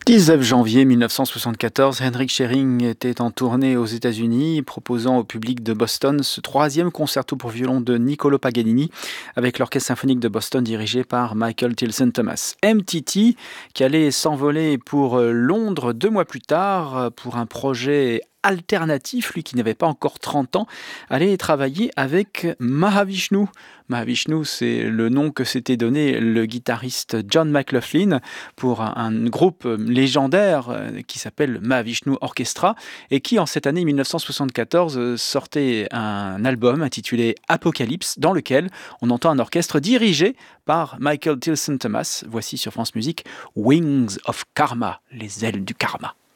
19 janvier 1974, Henrik Schering était en tournée aux États-Unis, proposant au public de Boston ce troisième concerto pour violon de Niccolò Paganini, avec l'Orchestre symphonique de Boston dirigé par Michael Tilson Thomas. MTT, qui allait s'envoler pour Londres 2 mois plus tard pour un projet alternatif, lui qui n'avait pas encore 30 ans, allait travailler avec Mahavishnu. Mahavishnu, c'est le nom que s'était donné le guitariste John McLaughlin pour un groupe légendaire qui s'appelle Mahavishnu Orchestra et qui, en cette année 1974, sortait un album intitulé Apocalypse, dans lequel on entend un orchestre dirigé par Michael Tilson Thomas. Voici sur France Musique Wings of Karma, les ailes du karma.